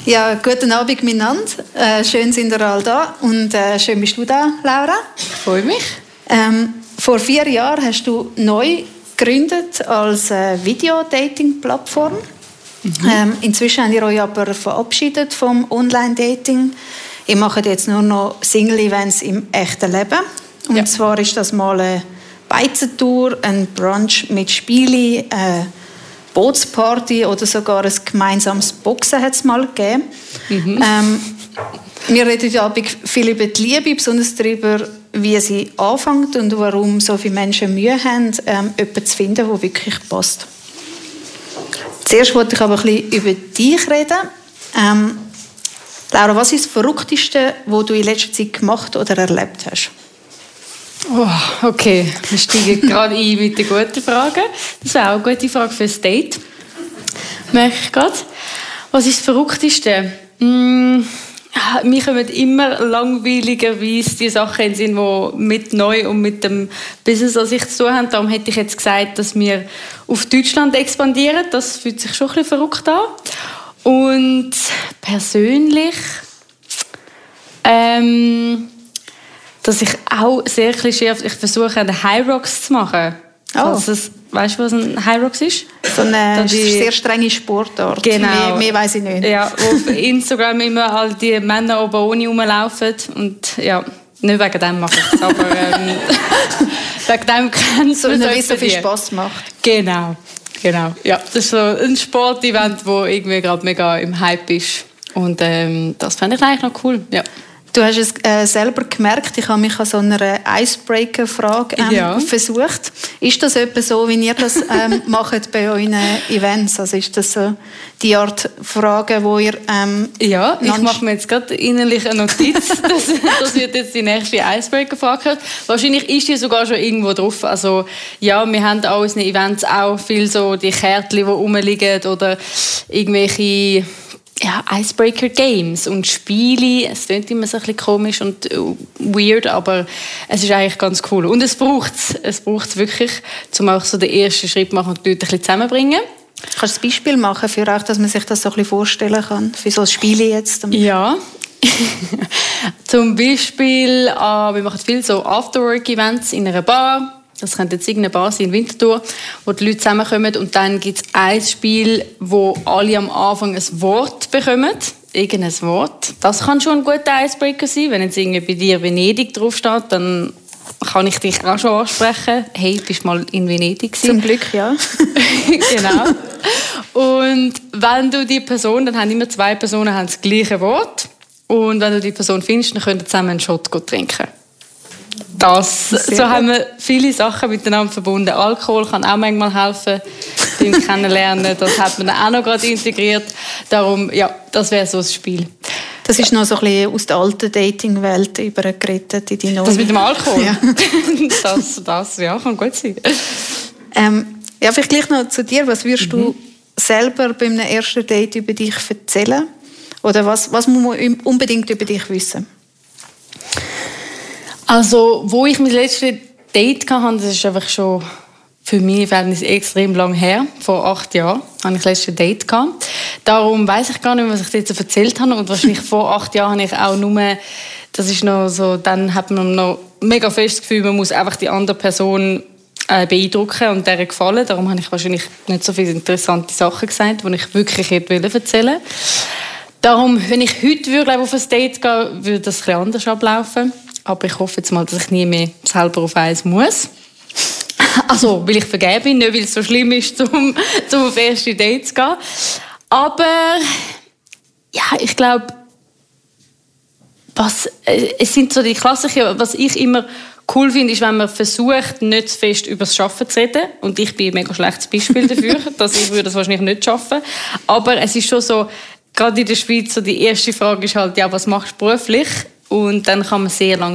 Ja, guten Abend miteinander. Schön sind ihr alle da und schön bist du da, Laura. Ich freue mich. Vor 4 Jahren hast du neu gegründet als Video-Dating-Plattform. Inzwischen habt ihr euch aber verabschiedet vom Online-Dating. Ihr macht jetzt nur noch Single-Events im echten Leben. Und zwar ist das mal eine Beizentour, ein Brunch mit Spielen, Bootsparty oder sogar ein gemeinsames Boxen hat es mal gegeben. Wir reden ja viel über die Liebe, besonders darüber, wie sie anfängt und warum so viele Menschen Mühe haben, jemanden zu finden, der wirklich passt. Zuerst wollte ich aber ein bisschen über dich reden. Laura, was ist das Verrückteste, was du in letzter Zeit gemacht oder erlebt hast? Oh, okay, wir steigen gerade ein mit den guten Fragen. Das wäre auch eine gute Frage für ein Date. Merke ich gerade. Was ist das Verrückteste? Mir kommen immer langweiligerweise die Sachen in den Sinn, die mit neu und mit dem Business an sich zu tun haben. Darum hätte ich jetzt gesagt, dass wir auf Deutschland expandieren. Das fühlt sich schon ein bisschen verrückt an. Und persönlich... dass ich auch sehr klischeehaft, ich versuche, eine High Rocks zu machen. Oh. Weißt du, was ein High Rocks ist? So eine sehr strenge Sportart. Genau. Mehr weiss ich nicht. Ja, wo auf Instagram immer all die Männer oben ohne rumlaufen. Und ja, nicht wegen dem mache ich es, aber wegen dem kennst du es. So viel Spass macht. Genau. Ja, das ist so ein Sportevent, das irgendwie gerade mega im Hype ist. Und das fände ich eigentlich noch cool, ja. Du hast es selber gemerkt, ich habe mich an so einer Icebreaker-Frage versucht. Ist das etwa so, wie ihr das macht bei euren Events? Also ist das so die Art Frage, wo ihr... ja, ich mache mir jetzt gerade innerlich eine Notiz. Das wird jetzt die nächste Icebreaker-Frage. Wahrscheinlich ist die sogar schon irgendwo drauf. Also ja, wir haben an unseren Events auch viel so die Kärtchen, die rumliegen oder irgendwelche... Ja, Icebreaker-Games und Spiele. Es klingt immer so ein bisschen komisch und weird, aber es ist eigentlich ganz cool. Und es braucht es wirklich, um auch so den ersten Schritt zu machen und die Leute ein bisschen zusammenbringen. Kannst du ein Beispiel machen, für auch, dass man sich das so ein bisschen vorstellen kann? Für so ein Spiel jetzt? Ja. Zum Beispiel, wir machen viel so Afterwork-Events in einer Bar. Das könnte jetzt irgendeine Bar sein in Winterthur, wo die Leute zusammenkommen und dann gibt es ein Spiel, wo alle am Anfang ein Wort bekommen. Irgendein Wort. Das kann schon ein guter Icebreaker sein. Wenn jetzt irgendwie bei dir Venedig draufsteht, dann kann ich dich auch schon ansprechen. Hey, bist du mal in Venedig gewesen? Zum Glück, ja. Genau. Und wenn du die Person, dann haben immer 2 Personen haben das gleiche Wort. Und wenn du die Person findest, dann könnt ihr zusammen einen Shot trinken. So haben wir viele Sachen miteinander verbunden. Alkohol kann auch manchmal helfen beim Kennenlernen. Das hat man auch noch gerade integriert. Darum, ja, das wäre so ein Spiel. Das ist noch so ein bisschen aus der alten Dating-Welt übergerettet in die neue. Das mit dem Alkohol? Ja. das ja, kann gut sein. Ja, vielleicht gleich noch zu dir. Was würdest du selber bei einem ersten Date über dich erzählen? Oder was muss man unbedingt über dich wissen? Also, wo ich mein letztes Date hatte, das ist einfach schon für meine Verhältnisse extrem lang her. Vor 8 Jahren hatte ich das letzte Date. Darum weiss ich gar nicht mehr, was ich dir jetzt erzählt habe. Und wahrscheinlich vor 8 Jahren habe ich auch nur... Das ist noch so, dann hat man noch mega fest das Gefühl, man muss einfach die andere Person beeindrucken und der gefallen. Darum habe ich wahrscheinlich nicht so viele interessante Sachen gesagt, die ich wirklich hätte erzählen wollen. Darum, wenn ich heute auf ein Date gehen würde, würde das ein bisschen anders ablaufen. Aber ich hoffe jetzt mal, dass ich nie mehr selber auf eins muss. Also, weil ich vergeben bin, nicht weil es so schlimm ist, um auf erste Dates zu gehen. Aber ja, ich glaube, es sind so die Klassiker, was ich immer cool finde, ist, wenn man versucht, nicht zu fest über das Arbeiten zu reden. Und ich bin ein mega schlechtes Beispiel dafür, dass ich würde das wahrscheinlich nicht schaffen. Aber es ist schon so, gerade in der Schweiz, so die erste Frage ist halt, ja, was machst du beruflich? Und dann kann man sehr lange